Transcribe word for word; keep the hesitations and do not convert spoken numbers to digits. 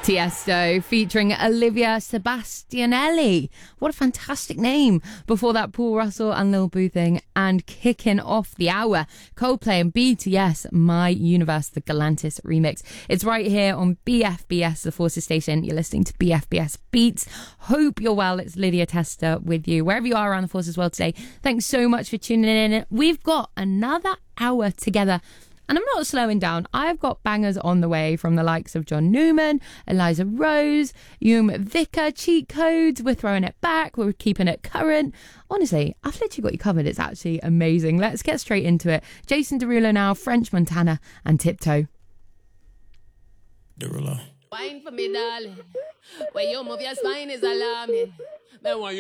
Tiesto featuring Olivia Sebastianelli. What a fantastic name. Before that, Paul Russell and Lil Boothing, and kicking off the hour, Coldplay and B T S, My Universe, the Galantis remix. It's right here on B F B S, the Forces station. You're listening to B F B S Beats. Hope you're well. It's Lydia Tester with you, wherever you are around the Forces world today. Thanks so much for tuning in. We've got another hour together. And I'm not slowing down. I've got bangers on the way from the likes of John Newman, Eliza Rose, Yum Vicker, Cheat Codes. We're throwing it back. We're keeping it current. Honestly, I've literally got you covered. It's actually amazing. Let's get straight into it. Jason Derulo now, French Montana, and Tiptoe. Derulo. Wine for me, darling. When you move your spine is alarming. Me want you